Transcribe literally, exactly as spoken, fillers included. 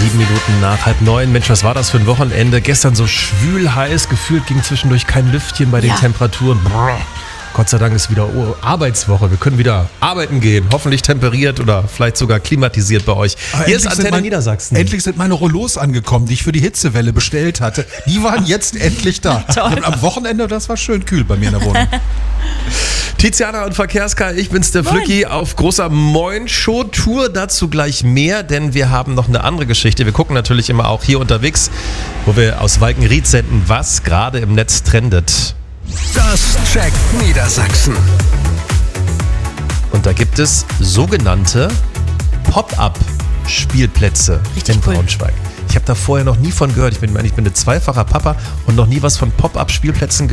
Sieben Minuten nach halb neun. Mensch, was war das für ein Wochenende? Gestern so schwül heiß, gefühlt ging zwischendurch kein Lüftchen bei den Ja. Temperaturen. Brrr. Gott sei Dank ist wieder Arbeitswoche. Wir können wieder arbeiten gehen. Hoffentlich temperiert oder vielleicht sogar klimatisiert bei euch. Aber Hier ist endlich sind Antenne mein- Niedersachsen. Endlich sind meine Rollos angekommen, die ich für die Hitzewelle bestellt hatte. Die waren jetzt endlich da. Und am Wochenende, das war schön kühl bei mir in der Wohnung. Tiziana und Verkehrskar, ich bin's, der Flücki, auf großer Moin-Show-Tour. Dazu gleich mehr, denn wir haben noch eine andere Geschichte. Wir gucken natürlich immer auch hier unterwegs, wo wir aus Walkenried senden, was gerade im Netz trendet. Das checkt Niedersachsen. Und da gibt es sogenannte Pop-Up-Spielplätze Richtig in cool. Braunschweig. Ich habe da vorher noch nie von gehört. Ich bin, ich bin ein zweifacher Papa und noch nie was von Pop-Up-Spielplätzen